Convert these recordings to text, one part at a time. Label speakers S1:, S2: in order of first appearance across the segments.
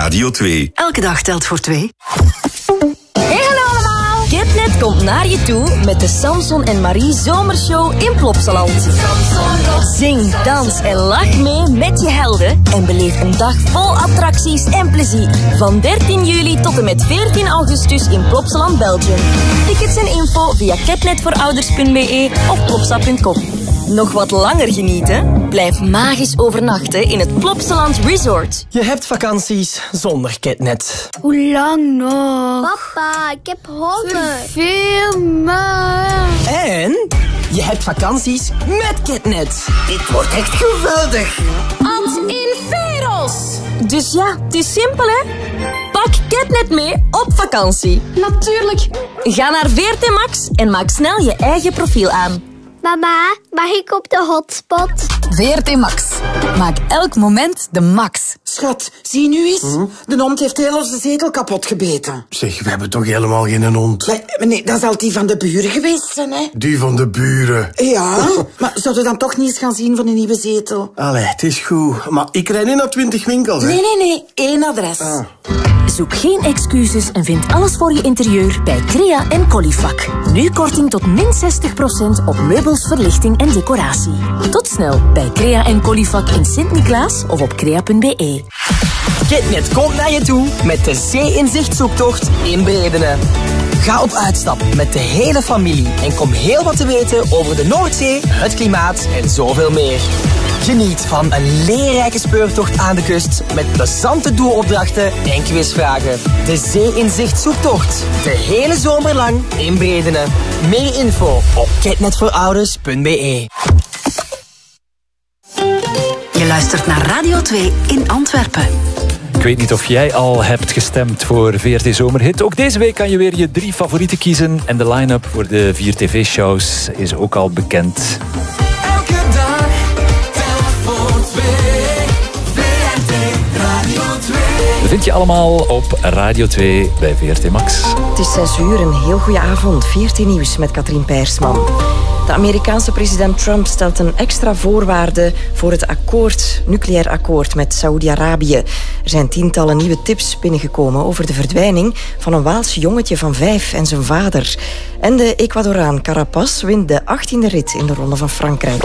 S1: Radio 2.
S2: Elke dag telt voor 2.
S3: Hey, hallo allemaal! Kidnet komt naar je toe met de Samson en Marie Zomershow in Plopsaland. Zing, dans en lach mee met je helden en beleef een dag vol attracties en plezier. Van 13 juli tot en met 14 augustus in Plopsaland, Belgium. Tickets en info via kidnetvoorouders.be of plopsa.com. Nog wat langer genieten? Blijf magisch overnachten in het Plopsaland Resort.
S4: Je hebt vakanties zonder Kidnet.
S5: Hoe lang nog? Papa, ik heb honger. Veel maar.
S4: En je hebt vakanties met Kidnet.
S6: Dit wordt echt geweldig.
S3: Ad inferos! Dus ja, het is simpel hè? Pak Kidnet mee op vakantie. Natuurlijk. Ga naar VRT Max en maak snel je eigen profiel aan.
S5: Mama, mag ik op de hotspot?
S7: VRT Max. Maak elk moment de max.
S6: Schat, zie nu eens. De hond heeft heel onze zetel kapot gebeten.
S8: Zeg, we hebben toch helemaal geen hond?
S6: Nee, dat zal die van de buren geweest zijn, hè?
S8: Die van de buren?
S6: Ja, maar zouden we dan toch niet eens gaan zien van een nieuwe zetel?
S8: Allee, het is goed. Maar ik rijd niet naar 20 winkels, hè?
S6: Nee. 1 adres.
S3: Zoek geen excuses en vind alles voor je interieur bij Crea en Colifac. Nu korting tot min 60% op meubels, verlichting en decoratie. Tot snel bij Crea en Colifac in Sint-Niklaas of op crea.be.
S4: Kidnet komt naar je toe met de Zee-inzicht-zoektocht in Bredene. Ga op uitstap met de hele familie en kom heel wat te weten over de Noordzee, het klimaat en zoveel meer. Geniet van een leerrijke speurtocht aan de kust met plezante doelopdrachten en quizvragen. De Zee-inzicht-zoektocht. De hele zomer lang in Bredene. Meer info op kidnetvoorouders.be.
S2: Je luistert naar Radio 2 in Antwerpen.
S9: Ik weet niet of jij al hebt gestemd voor VRT Zomerhit. Ook deze week kan je weer je 3 favorieten kiezen. En de line-up voor de 4 tv-shows is ook al bekend.
S10: Elke dag telt voor 2. VRT Radio 2.
S9: Dat vind je allemaal op Radio 2 bij VRT Max.
S11: Het is 6 uur, een heel goede avond. VRT Nieuws met Katrien Peirsman. De Amerikaanse president Trump stelt een extra voorwaarde voor het nucleair akkoord met Saoedi-Arabië. Er zijn tientallen nieuwe tips binnengekomen over de verdwijning van een Waals jongetje van 5 en zijn vader. En de Ecuadoraan Carapaz wint de 18e rit in de Ronde van Frankrijk.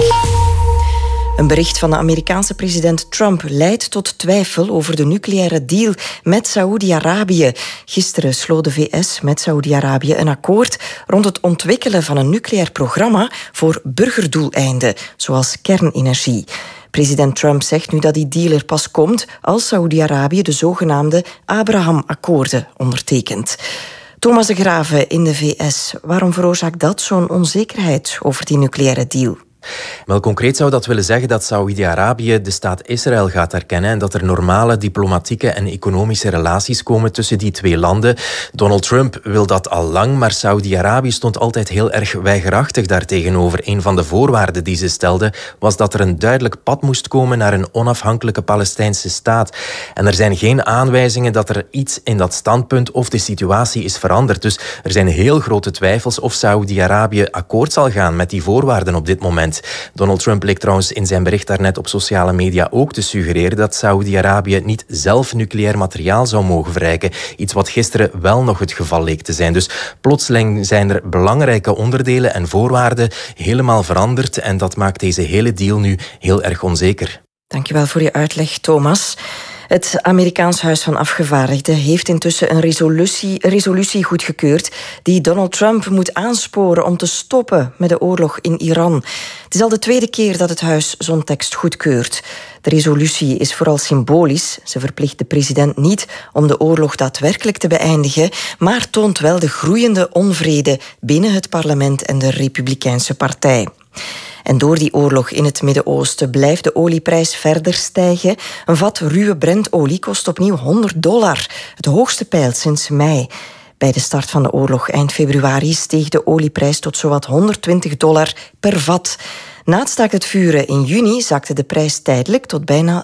S11: Een bericht van de Amerikaanse president Trump leidt tot twijfel over de nucleaire deal met Saoedi-Arabië. Gisteren sloot de VS met Saoedi-Arabië een akkoord rond het ontwikkelen van een nucleair programma voor burgerdoeleinden, zoals kernenergie. President Trump zegt nu dat die deal er pas komt als Saoedi-Arabië de zogenaamde Abraham-akkoorden ondertekent. Thomas de Graeve in de VS, waarom veroorzaakt dat zo'n onzekerheid over die nucleaire deal?
S12: Wel, concreet zou dat willen zeggen dat Saoedi-Arabië de staat Israël gaat erkennen en dat er normale diplomatieke en economische relaties komen tussen die twee landen. Donald Trump wil dat al lang, maar Saoedi-Arabië stond altijd heel erg weigerachtig daartegenover. Een van de voorwaarden die ze stelde was dat er een duidelijk pad moest komen naar een onafhankelijke Palestijnse staat. En er zijn geen aanwijzingen dat er iets in dat standpunt of de situatie is veranderd. Dus er zijn heel grote twijfels of Saoedi-Arabië akkoord zal gaan met die voorwaarden op dit moment. Donald Trump leek trouwens in zijn bericht daarnet op sociale media ook te suggereren dat Saoedi-Arabië niet zelf nucleair materiaal zou mogen verrijken. Iets wat gisteren wel nog het geval leek te zijn. Dus plotseling zijn er belangrijke onderdelen en voorwaarden helemaal veranderd en dat maakt deze hele deal nu heel erg onzeker.
S11: Dankjewel voor je uitleg, Thomas. Het Amerikaans Huis van Afgevaardigden heeft intussen een resolutie goedgekeurd die Donald Trump moet aansporen om te stoppen met de oorlog in Iran. Het is al de tweede keer dat het huis zo'n tekst goedkeurt. De resolutie is vooral symbolisch. Ze verplicht de president niet om de oorlog daadwerkelijk te beëindigen, maar toont wel de groeiende onvrede binnen het parlement en de Republikeinse Partij. En door die oorlog in het Midden-Oosten blijft de olieprijs verder stijgen. Een vat ruwe Brentolie kost opnieuw $100, het hoogste peil sinds mei. Bij de start van de oorlog eind februari steeg de olieprijs tot zowat $120 per vat. Na het staakt het vuren in juni zakte de prijs tijdelijk tot bijna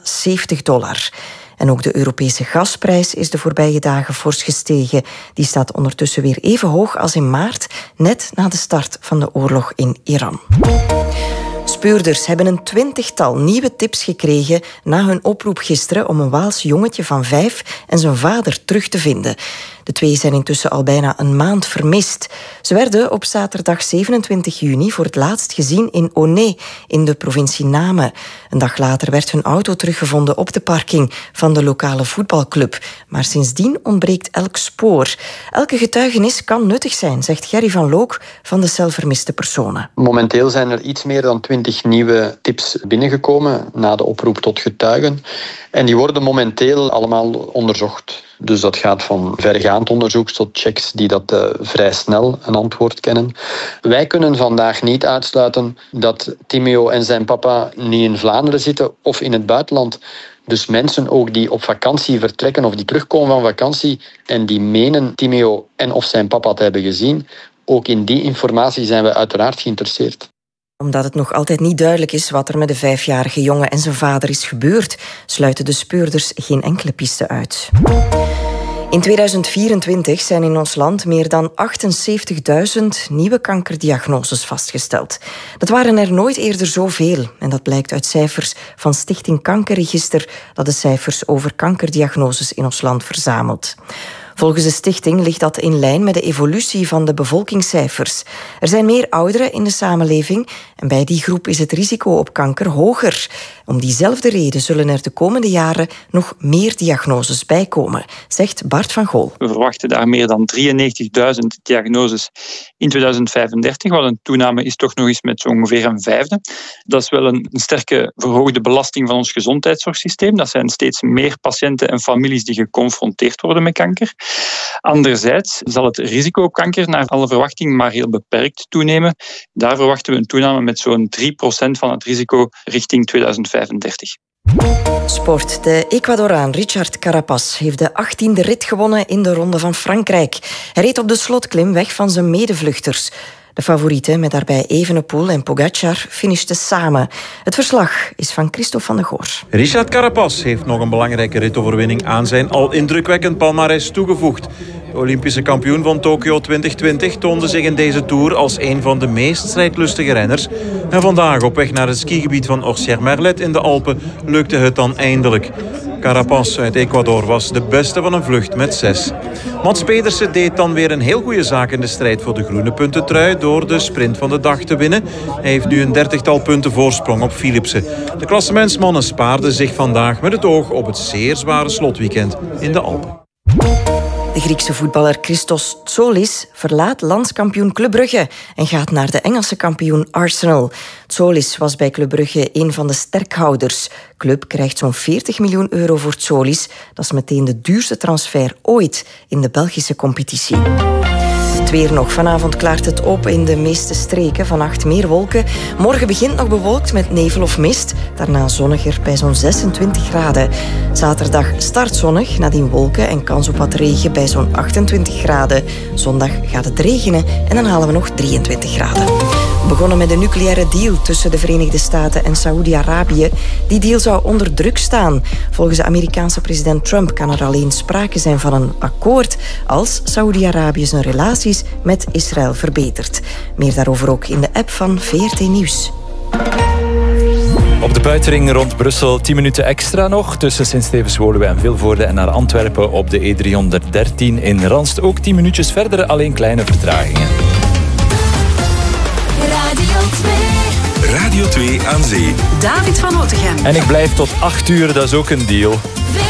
S11: $70. En ook de Europese gasprijs is de voorbije dagen fors gestegen. Die staat ondertussen weer even hoog als in maart, net na de start van de oorlog in Iran. Speurders hebben een 20-tal nieuwe tips gekregen na hun oproep gisteren om een Waals jongetje van 5 en zijn vader terug te vinden. De twee zijn intussen al bijna een maand vermist. Ze werden op zaterdag 27 juni voor het laatst gezien in Onay, in de provincie Namen. Een dag later werd hun auto teruggevonden op de parking van de lokale voetbalclub. Maar sindsdien ontbreekt elk spoor. Elke getuigenis kan nuttig zijn, zegt Gerry van Look van de Cel Vermiste Personen.
S1: Momenteel zijn er iets meer dan 20 nieuwe tips binnengekomen na de oproep tot getuigen. En die worden momenteel allemaal onderzocht. Dus dat gaat van verregaand onderzoek tot checks die dat vrij snel een antwoord kennen. Wij kunnen vandaag niet uitsluiten dat Timeo en zijn papa niet in Vlaanderen zitten of in het buitenland. Dus mensen ook die op vakantie vertrekken of die terugkomen van vakantie en die menen Timeo en of zijn papa te hebben gezien, ook in die informatie zijn we uiteraard geïnteresseerd.
S11: Omdat het nog altijd niet duidelijk is wat er met de 5-jarige jongen en zijn vader is gebeurd, sluiten de speurders geen enkele piste uit. In 2024 zijn in ons land meer dan 78.000 nieuwe kankerdiagnoses vastgesteld. Dat waren er nooit eerder zoveel. En dat blijkt uit cijfers van Stichting Kankerregister, dat de cijfers over kankerdiagnoses in ons land verzamelt. Volgens de stichting ligt dat in lijn met de evolutie van de bevolkingscijfers. Er zijn meer ouderen in de samenleving en bij die groep is het risico op kanker hoger. Om diezelfde reden zullen er de komende jaren nog meer diagnoses bijkomen, zegt Bart van Gool.
S13: We verwachten daar meer dan 93.000 diagnoses in 2035, wat een toename is toch nog eens met zo ongeveer een vijfde. Dat is wel een sterke verhoogde belasting van ons gezondheidszorgsysteem. Dat zijn steeds meer patiënten en families die geconfronteerd worden met kanker. Anderzijds zal het risico op kanker naar alle verwachting maar heel beperkt toenemen. Daar verwachten we een toename met zo'n 3% van het risico richting 2035.
S11: Sport. De Ecuadoraan Richard Carapaz heeft de 18e rit gewonnen in de Ronde van Frankrijk. Hij reed op de slotklim weg van zijn medevluchters. De favorieten, met daarbij Evenepoel en Pogacar, finishten samen. Het verslag is van Christophe van de Goor.
S14: Richard Carapaz heeft nog een belangrijke ritoverwinning aan zijn al indrukwekkend palmares toegevoegd. De Olympische kampioen van Tokio 2020 toonde zich in deze Tour als een van de meest strijdlustige renners. En vandaag op weg naar het skigebied van Orsières-Merlet in de Alpen lukte het dan eindelijk. Carapaz uit Ecuador was de beste van een vlucht met 6. Mats Pedersen deed dan weer een heel goede zaak in de strijd voor de groene puntentrui door de sprint van de dag te winnen. Hij heeft nu een 30-tal punten voorsprong op Philipsen. De klassementsmannen spaarden zich vandaag met het oog op het zeer zware slotweekend in de Alpen.
S11: De Griekse voetballer Christos Tsoulis verlaat landskampioen Club Brugge en gaat naar de Engelse kampioen Arsenal. Tsoulis was bij Club Brugge een van de sterkhouders. De club krijgt zo'n 40 miljoen euro voor Tsoulis. Dat is meteen de duurste transfer ooit in de Belgische competitie. Het weer nog. Vanavond klaart het op in de meeste streken. Vannacht meer wolken. Morgen begint nog bewolkt met nevel of mist. Daarna zonniger bij zo'n 26 graden. Zaterdag start zonnig, nadien wolken en kans op wat regen bij zo'n 28 graden. Zondag gaat het regenen en dan halen we nog 23 graden. We begonnen met een nucleaire deal tussen de Verenigde Staten en Saoedi-Arabië. Die deal zou onder druk staan. Volgens de Amerikaanse president Trump kan er alleen sprake zijn van een akkoord als Saoedi-Arabië zijn relaties met Israël verbetert. Meer daarover ook in de app van VRT Nieuws.
S9: Op de buitenring rond Brussel 10 minuten extra nog. Tussen Sint-Stevens-Woluwe en Vilvoorde en naar Antwerpen op de E313 in Ranst. Ook 10 minuutjes verder, alleen kleine vertragingen.
S10: Radio 2 aan zee.
S2: David van Otegem.
S9: En ik blijf tot 8 uur, dat is ook een deal.